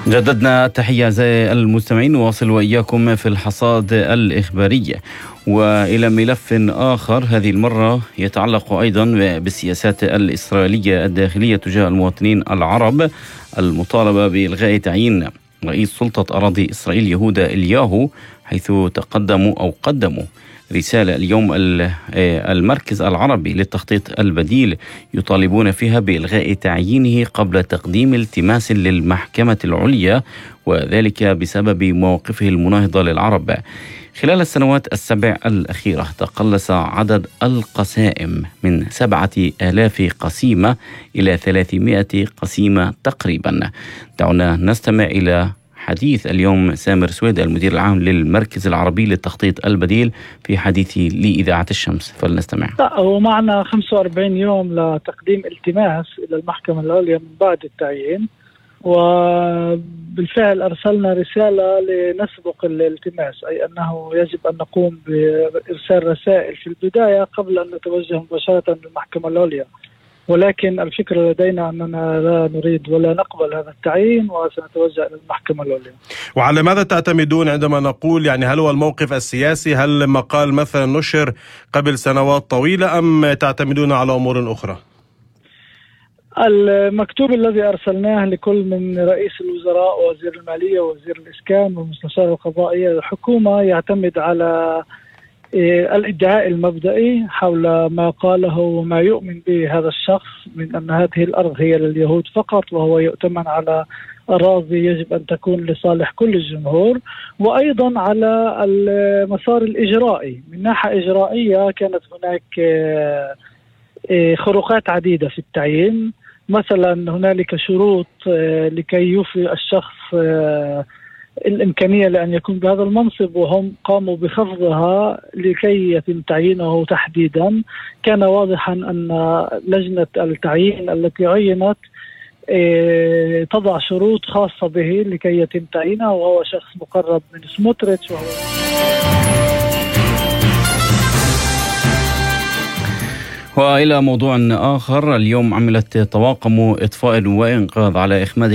جددنا التحية أعزائي المستمعين، نواصل وإياكم في الحصاد الإخباري وإلى ملف آخر، هذه المرة يتعلق أيضا بالسياسات الإسرائيلية الداخلية تجاه المواطنين العرب، المطالبة بإلغاء تعيين رئيس سلطة أراضي إسرائيل يهودا إلياهو، حيث قدموا رسالة اليوم المركز العربي للتخطيط البديل يطالبون فيها بإلغاء تعيينه قبل تقديم التماس للمحكمة العليا، وذلك بسبب مواقفه المناهضة للعرب. خلال السنوات السبع الأخيرة تقلص عدد القسائم من 7,000 قسيمة إلى 300 قسيمة تقريبا. دعونا نستمع إلى حديث اليوم سامر سويد المدير العام للمركز العربي للتخطيط البديل في حديثه لإذاعة الشمس، فلنستمع. ومعنا 45 يوم لتقديم التماس إلى المحكمة العليا من بعد التعيين، وبالفعل أرسلنا رسالة لنسبق الالتماس، أي أنه يجب أن نقوم بإرسال رسائل في البداية قبل أن نتوجه مباشرة للمحكمة العليا، ولكن الفكرة لدينا أننا لا نريد ولا نقبل هذا التعيين وسنتوجه إلى المحكمة العليا. وعلى ماذا تعتمدون عندما نقول هل هو الموقف السياسي؟ هل مقال مثلا نشر قبل سنوات طويلة أم تعتمدون على أمور أخرى؟ المكتوب الذي أرسلناه لكل من رئيس الوزراء ووزير المالية ووزير الإسكان والمستشار القضائي الحكومة يعتمد على الادعاء المبدئي حول ما قاله وما يؤمن به هذا الشخص من أن هذه الأرض هي لليهود فقط، وهو يؤتمن على أراضي يجب أن تكون لصالح كل الجمهور، وأيضا على المسار الإجرائي. من ناحية إجرائية كانت هناك خروقات عديدة في التعيين، مثلا هنالك شروط لكي يوفي الشخص الإمكانية لأن يكون بهذا المنصب، وهم قاموا بخفضها لكي يتم تعيينه تحديدا. كان واضحا أن لجنة التعيين التي عينت تضع شروط خاصة به لكي يتم تعيينه، وهو شخص مقرب من سموتريتش. وإلى موضوع آخر، اليوم عملت طواقم إطفاء وإنقاذ على إخماد